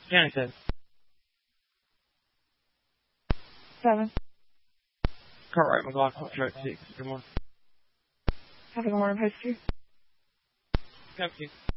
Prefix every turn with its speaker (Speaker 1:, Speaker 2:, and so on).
Speaker 1: County said.
Speaker 2: 7.
Speaker 1: Cartwright McLaughlin, Truck 6. Good morning.
Speaker 2: Have a good morning, Post 2.
Speaker 1: Come to you.